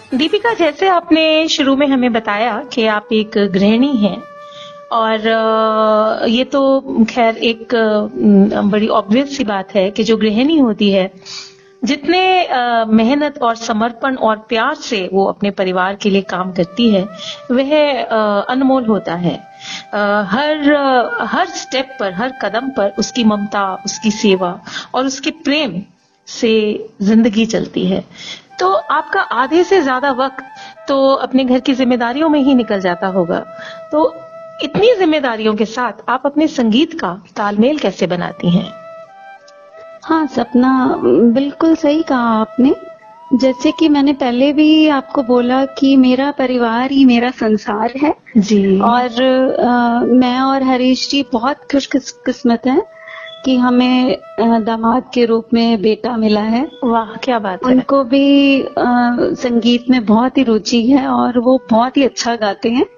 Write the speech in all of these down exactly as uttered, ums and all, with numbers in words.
दीपिका, जैसे आपने शुरू में हमें बताया कि आप एक गृहिणी हैं और ये तो खैर एक बड़ी ऑब्वियस सी बात है कि जो गृहिणी होती है जितने मेहनत और समर्पण और प्यार से वो अपने परिवार के लिए काम करती है वह अनमोल होता है। हर हर स्टेप पर, हर कदम पर उसकी ममता, उसकी सेवा और उसके प्रेम से जिंदगी चलती है। तो आपका आधे से ज्यादा वक्त तो अपने घर की जिम्मेदारियों में ही निकल जाता होगा। तो इतनी जिम्मेदारियों के साथ आप अपने संगीत का तालमेल कैसे बनाती हैं? हाँ सपना, बिल्कुल सही कहा आपने। जैसे कि मैंने पहले भी आपको बोला कि मेरा परिवार ही मेरा संसार है जी। और आ, मैं और हरीश जी बहुत खुशकिस्मत हैं कि हमें दामाद के रूप में बेटा मिला है। वाह, क्या बात है। उनको भी आ, संगीत में बहुत ही रुचि है और वो बहुत ही अच्छा गाते हैं।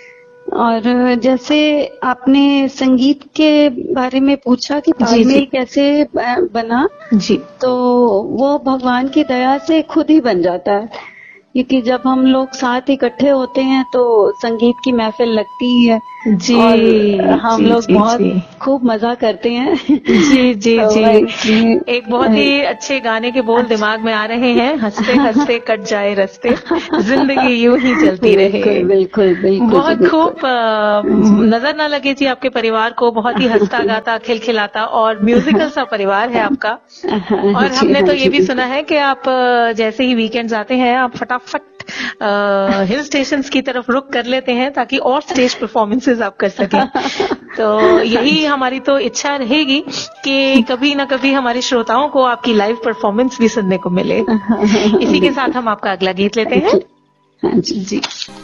और जैसे आपने संगीत के बारे में पूछा कि तालमेल कैसे बना, जी, तो वो भगवान की दया से खुद ही बन जाता है, क्योंकि जब हम लोग साथ इकट्ठे होते हैं तो संगीत की महफिल लगती ही है जी, और हम जी, लोग जी, बहुत जी, खूब मजा करते हैं। जी जी तो जी। एक बहुत ही अच्छे गाने के बोल दिमाग में आ रहे हैं, हंसते हंसते कट जाए रास्ते, जिंदगी यूं ही चलती रहे। बिल्कुल बिल्कुल बिल्कुल बहुत बिल्कुल। खूब। नजर ना लगे जी आपके परिवार को, बहुत ही हंसता गाता खिलखिलाता और म्यूजिकल सा परिवार है आपका। और हमने तो ये भी सुना है कि आप जैसे ही वीकेंड्स आते हैं आप फटाफट हिल स्टेशंस की तरफ रुक कर लेते हैं ताकि और स्टेज परफॉर्मेंसेस आप कर सकें। तो यही हमारी तो इच्छा रहेगी कि कभी ना कभी हमारे श्रोताओं को आपकी लाइव परफॉर्मेंस भी सुनने को मिले। इसी के साथ हम आपका अगला गीत लेते हैं। जी, जी।